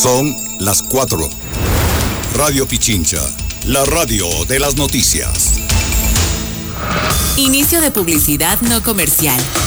Son las 4. Radio Pichincha, la radio de las noticias. Inicio de publicidad no comercial.